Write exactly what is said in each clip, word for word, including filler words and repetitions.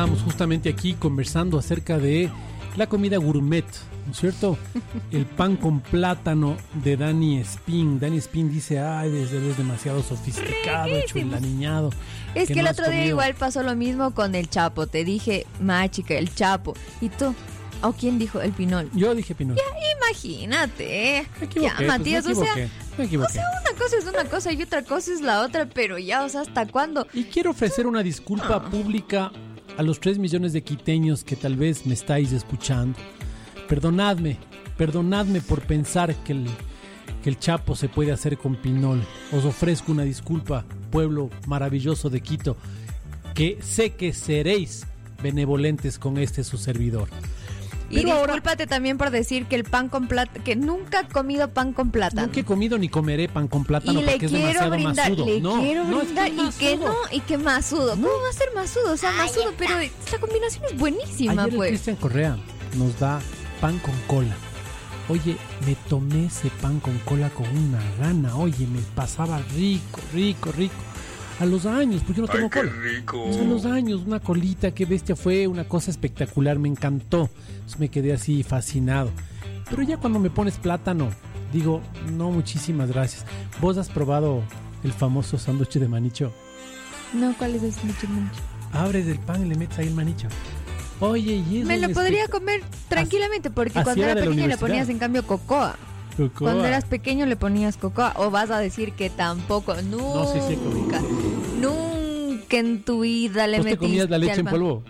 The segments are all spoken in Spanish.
estábamos justamente aquí conversando acerca de la comida gourmet, ¿no es cierto? El pan con plátano de Dani Spin. Dani Spin dice, ay, desde es demasiado sofisticado, hecho el aniñado. Es que, que el no otro día igual pasó lo mismo con el Chapo. Te dije, machica, el Chapo. Y tú, ¿o quién dijo el Pinol? Yo dije Pinol. Ya, imagínate. Me equivoqué, ya, Matías, pues me o sea, me equivoqué. o sea, una cosa es una cosa y otra cosa es la otra, pero ya, o sea, ¿hasta cuándo? Y quiero ofrecer una disculpa ah. pública a los tres millones de quiteños que tal vez me estáis escuchando. Perdonadme, perdonadme por pensar que el, que el Chapo se puede hacer con Pinol. Os ofrezco una disculpa, pueblo maravilloso de Quito, que sé que seréis benevolentes con este su servidor. Y Pero discúlpate ahora, también por decir que el pan con plátano, que nunca he comido pan con plátano. Nunca he comido ni comeré pan con plátano y porque le es quiero demasiado brindar, masudo. Le no, quiero no, brindar es que y que no, y que masudo. ¿No? ¿Cómo va a ser masudo? O sea, masudo, Ay, pero esta combinación es buenísima, Ayer pues. el Cristian Correa nos da pan con cola. Oye, me tomé ese pan con cola con una gana. Oye, me pasaba rico, rico, rico. A los años, porque yo no tomo Ay, cola. Qué rico. A los años, una colita, qué bestia, fue una cosa espectacular, me encantó. Entonces me quedé así fascinado. Pero ya cuando me pones plátano, digo, no, muchísimas gracias. ¿Vos has probado el famoso sándwich de manicho? No, ¿cuál es ese sándwich de manicho? Abres el pan y le metes ahí el manicho. Oye, y eso me lo es podría espect- comer tranquilamente, porque Así cuando era era de la pequeño le universidad. ponías en cambio cocoa. Cocoa. Cuando eras pequeño le ponías cocoa. O vas a decir que tampoco, nunca, No, sí, sí, comí. nunca en tu vida le ¿Vos te metiste comías la leche al en pan. polvo?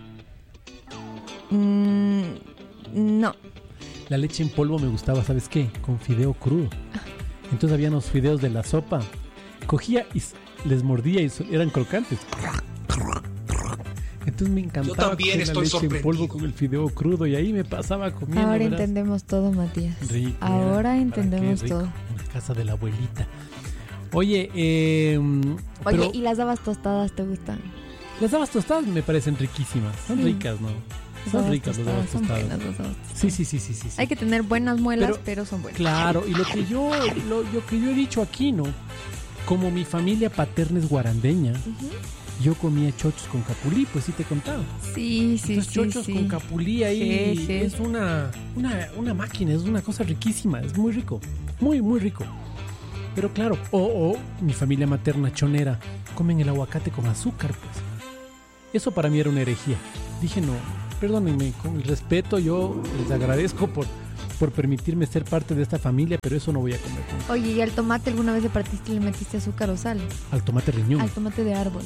Mm, no. La leche en polvo me gustaba, ¿sabes qué? Con fideo crudo. Entonces había unos fideos de la sopa. Cogía y s- les mordía y so- eran crocantes. Entonces me encantaba Yo también coger la estoy leche en sorprendido. polvo con el fideo crudo y ahí me pasaba comiendo. Ahora verás. entendemos todo, Matías. Rico, Ahora ¿para entendemos qué rico? todo. En la casa de la abuelita. Oye, eh, Oye, pero ¿y las habas tostadas te gustan? las habas tostadas me parecen riquísimas. Son Sí. ricas, ¿no? Las Son habas ricas las habas son tostadas. buenas las habas tostadas. Sí, sí, sí, sí, sí, sí. Hay que tener buenas muelas, Pero- pero, son buenas. Claro, y lo que yo lo, lo que yo he dicho aquí, ¿no? Como mi familia paterna es guarandeña, Ujú. yo comía chochos con capulí, pues sí te he contado. Sí, sí, Entonces sí, chochos sí. con capulí ahí Sí, sí. es una, una, una máquina, es una cosa riquísima, es muy rico, muy, muy rico. Pero claro, o, o mi familia materna chonera, comen el aguacate con azúcar, pues. Eso para mí era una herejía. Dije, no, perdónenme, con el respeto yo les agradezco por, por permitirme ser parte de esta familia, pero eso no voy a comer nunca. Oye, ¿y al tomate alguna vez le partiste y le metiste azúcar o sal? Al tomate riñón. Al tomate de árbol.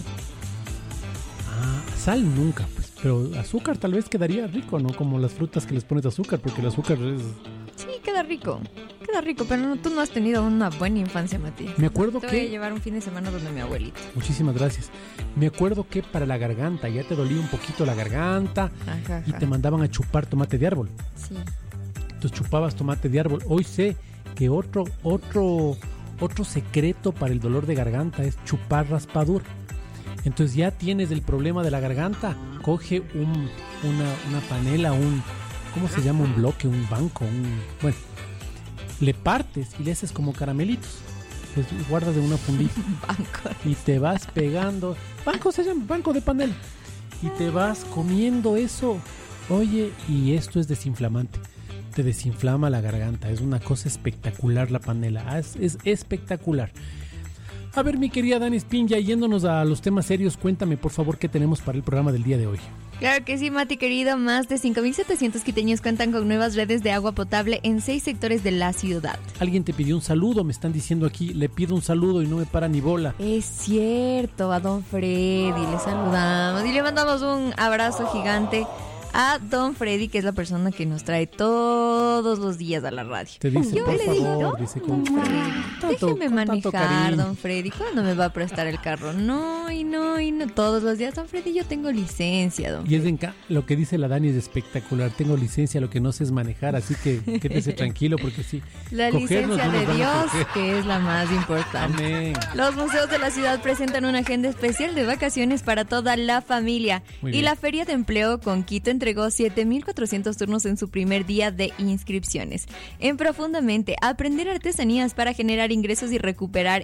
Ah, sal nunca, pues. Pero azúcar tal vez quedaría rico, ¿no? Como las frutas que les pones azúcar, porque el azúcar es... Sí, queda rico. Queda rico, pero no, tú no has tenido una buena infancia, Matías. Me acuerdo Te voy a que... llevar un fin de semana donde mi abuelita. Muchísimas gracias. Me acuerdo que para la garganta, ya te dolía un poquito la garganta Ajá, y ajá. te mandaban a chupar tomate de árbol. Sí. Entonces chupabas tomate de árbol. Hoy sé que otro, otro, otro secreto para el dolor de garganta es chupar raspadura. Entonces ya tienes el problema de la garganta, coge un, una, una panela, un, ¿cómo se llama? Un bloque, un banco, un, bueno, le partes y le haces como caramelitos. Les guardas de una fundita Banco. y te vas pegando. Banco se llama, banco de panela. Y te vas comiendo eso. Oye, y esto es desinflamante. Te desinflama la garganta. Es una cosa espectacular la panela. Ah, Es, es espectacular. A ver, mi querida Dani Spin, ya yéndonos a los temas serios, cuéntame por favor qué tenemos para el programa del día de hoy. Claro que sí, Mati querido. Más de cinco mil setecientos quiteños cuentan con nuevas redes de agua potable en seis sectores de la ciudad. Alguien te pidió un saludo, me están diciendo aquí, le pido un saludo y no me para ni bola. Es cierto, a don Freddy le saludamos y le mandamos un abrazo gigante a don Freddy, que es la persona que nos trae todos los días a la radio. Te dice, Yo por le favor, digo, dice, con don Freddy, tanto- déjeme con tanto manejar, cariño. don Freddy. ¿Cuándo me va a prestar el carro? No, y no, y no. Todos los días, don Freddy, yo tengo licencia, don Y es en ca- lo que dice la Dani es espectacular. Tengo licencia, lo que no sé es manejar, así que quédese tranquilo porque sí. La cogernos licencia no nos de van a Dios, coger. que es la más importante. Amén. Los museos de la ciudad presentan una agenda especial de vacaciones para toda la familia. Muy Y bien. la Feria de Empleo con Quito entregó siete mil cuatrocientos turnos en su primer día de inscripciones. En Profundamente, aprender artesanías para generar ingresos y recuperar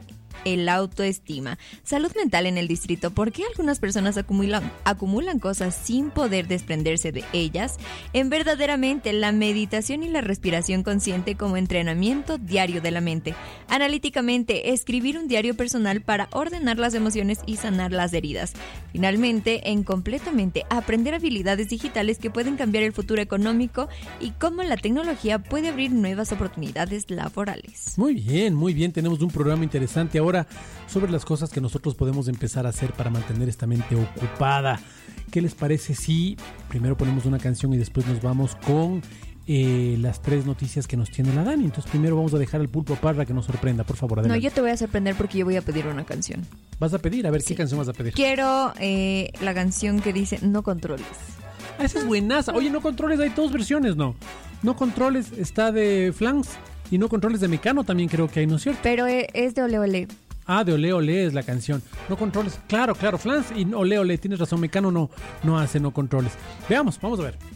el autoestima. Salud mental en el distrito. ¿Por qué algunas personas acumulan, acumulan cosas sin poder desprenderse de ellas? En verdaderamente la meditación y la respiración consciente como entrenamiento diario de la mente. Analíticamente, escribir un diario personal para ordenar las emociones y sanar las heridas. Finalmente, en completamente aprender habilidades digitales que pueden cambiar el futuro económico y cómo la tecnología puede abrir nuevas oportunidades laborales. Muy bien, muy bien. Tenemos un programa interesante ahora sobre las cosas que nosotros podemos empezar a hacer para mantener esta mente ocupada. ¿Qué les parece si primero ponemos una canción y después nos vamos con eh, las tres noticias que nos tiene la Dani? Entonces primero vamos a dejar al Pulpo Parra que nos sorprenda, por favor, adelante. No, yo te voy a sorprender porque yo voy a pedir una canción. ¿Vas a pedir? A ver, ¿qué Sí. canción vas a pedir? Quiero eh, la canción que dice No controles. Ah, esa es buenaza. Oye, No Controles, hay dos versiones, ¿no? No Controles está de Flans y No Controles de Mecano también creo que hay, ¿no es cierto? Pero eh, es de Ole Ole. Ah, de Ole Ole es la canción. No Controles. Claro, claro, Flans y Ole Ole. Tienes razón, Mecano no, no hace No Controles. Veamos, vamos a ver.